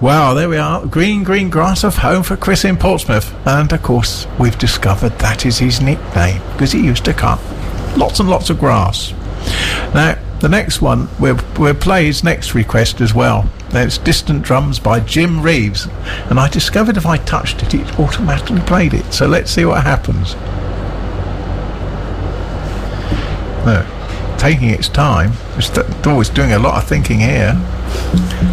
Well, there we are. Green, green grass of home for Chris in Portsmouth. And, of course, we've discovered that is his nickname, because he used to cut lots and lots of grass. Now, the next one, we'll play his next request as well. It's Distant Drums by Jim Reeves. And I discovered if I touched it, it automatically played it. So let's see what happens. No, taking its time. It's always doing a lot of thinking here.